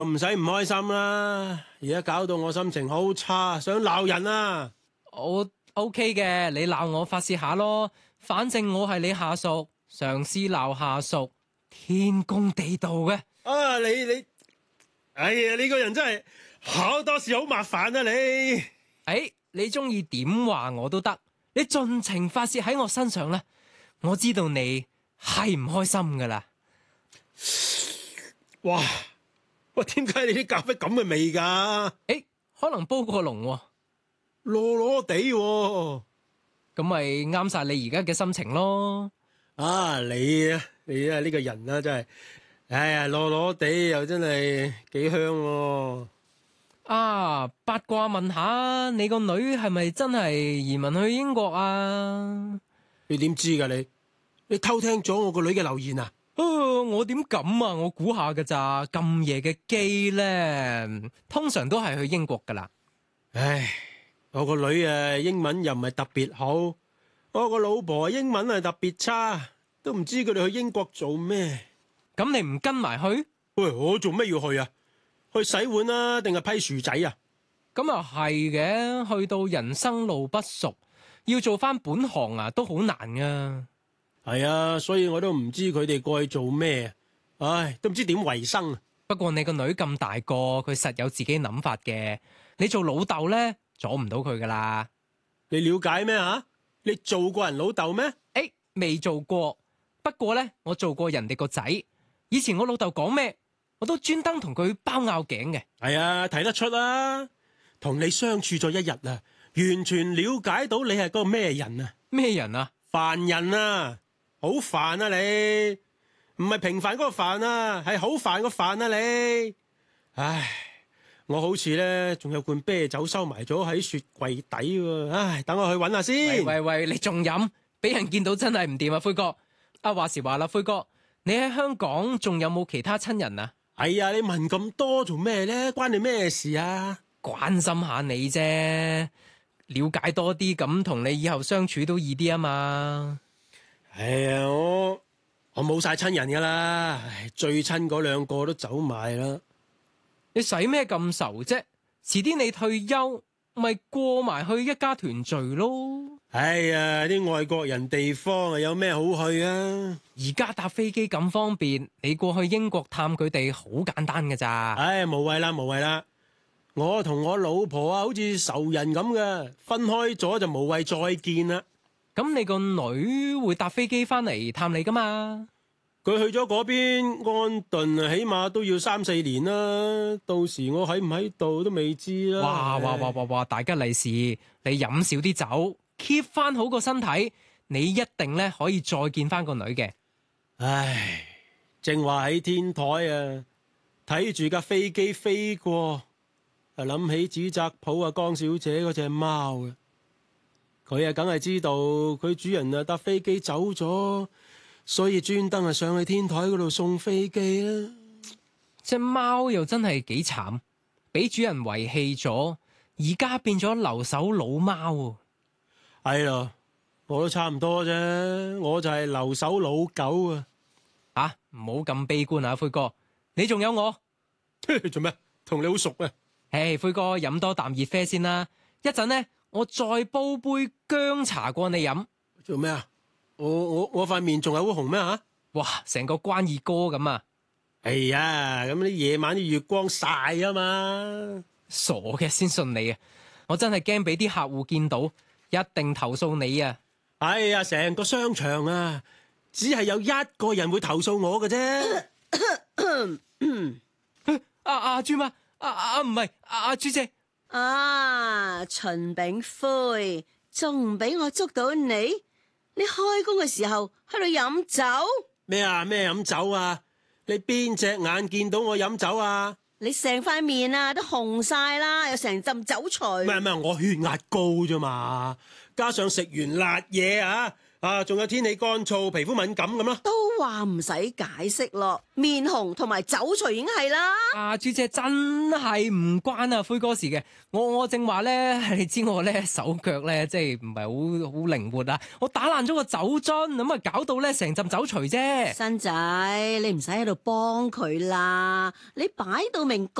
唔使唔開心啦，而家搞到我心情好差，想鬧人啊！ 我 OK 嘅，你鬧我發泄下咯，反正我係你下屬，上司鬧下屬，天公地道嘅。 啊，你，哎呀，你個人真係好多事好麻煩啊你！ 你中意點話我都得，你盡情發泄喺我身上啦，我知道你係唔開心噶啦。 哇！喂，點解你啲咖啡咁嘅味㗎？ 可能煲過濃喎， 囉囉地喎。 咁咪啱晒你而家嘅心情咯。 啊，你啊呢個人啊真係，哎呀囉囉地又真係幾香喎。 八卦問下，你個女係咪真係移民去英國啊？ 你點知㗎？你偷聽咗我個女嘅留言啊？ 我點敢啊？我估下㗎咋，咁夜嘅機咧，通常都係去英國噶啦。 唉，我個女啊英文又唔係特別好，我個老婆英文係特別差，都唔知佢哋去英國做咩。 咁你唔跟埋去？ 喂，我做咩要去啊？去洗碗啊，定係批薯仔啊？ 咁又係嘅，去到人生路不熟，要做翻本行啊，都好難噶。 係啊，所以我都唔知佢哋過去做咩，唉，都唔知點維生啊。 不過你個女咁大個，佢實有自己諗法嘅。你做老豆咧，阻唔到佢噶啦。 你了解咩啊？你做過人老豆咩？ 未做過，不過咧，我做過人哋個仔。以前我老豆講咩，我都專登同佢包拗頸嘅。 係啊，睇得出啦。同你相處咗一日啊，完全了解到你係個咩人啊？ 咩人啊？ 煩人啊！好煩啊你，唔係平凡嗰個煩啊，係好煩個煩啊你。唉，我好似咧仲有罐啤酒收埋咗喺雪櫃底喎。唉，等我去搵下先。 喂，你仲飲？俾人見到真係唔掂啊，輝哥。話時話啦，輝哥，你喺香港仲有冇其他親人啊？ 哎呀，你問咁多做咩咧？關你咩事啊？ 關心下你啫，了解多啲，咁同你以後相處都易啲啊嘛。 哎呀，我冇晒親人噶啦，最親嗰兩個都走埋啦。 你使咩咁愁啫？遲啲你退休，咪過埋去一家團聚咯。 哎呀，啲外國人地方啊，有咩好去啊？ 而家搭飛機咁方便，你過去英國探佢哋好簡單㗎咋。 唉，無謂啦，我同我老婆啊，好似仇人咁嘅，分開咗就無謂再見啦。 咁你個女會搭飛機翻嚟探你噶嘛？ 佢去咗嗰邊安頓啊，起碼都要3-4年啦。到時我喺唔喺度都未知啦。 哇！大吉利是，你飲少啲酒，keep 翻好個身體，你一定咧可以再見翻個女嘅。 唉，正話喺天台啊，睇住架飛機飛過，啊諗起紙紮鋪啊江小姐嗰隻貓啊。佢啊，梗係知道佢主人啊搭飛機走咗，所以專登啊上去天台嗰度送飛機啦。 隻貓又真係幾慘，俾主人遺棄咗，而家變咗留守老貓。 係咯，我都差唔多啫，我就係留守老狗啊。 唔好咁悲觀啊，灰哥，你仲有我。 做咩？同你好熟啊？ 灰哥飲多啖熱啡先啦，一陣呢，我再煲杯薑茶過你飲。 做咩啊？我塊面仲係好紅咩吓？ 哇，成個關二哥咁啊！ 哎呀，咁啲夜晚啲月光曬啊嘛。 傻嘅先信你啊！我真係驚俾啲客戶見到，一定投訴你啊！ 哎呀，成個商場啊，只係有一個人會投訴我嘅啫。 阿朱媽，唔係阿朱姐。 秦炳輝，仲唔俾我捉到你？你開工嘅時候喺度飲酒？ 咩飲酒啊？你邊隻眼見到我飲酒啊？ 你成塊面啊都紅晒啦，有成浸酒除。 咩？我血壓高啫嘛，加上食完辣嘢啊， 啊，仲有天氣乾燥、皮膚敏感咁咯。 都話唔使解釋咯，面紅同埋走除已經係啦。 啊，豬姐真係唔關阿灰哥事嘅。我正話咧，你知我咧手腳咧即係唔係好靈活啊，我打爛咗個酒樽，咁啊搞到咧成陣酒除啫。 新仔，你唔使喺度幫佢啦，你擺到明